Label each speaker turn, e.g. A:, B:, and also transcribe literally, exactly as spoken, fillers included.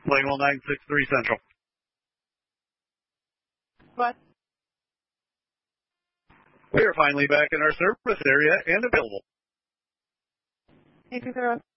A: Plainwell nine six three Central.
B: What?
A: We are finally back in our service area and available.
B: eight two zero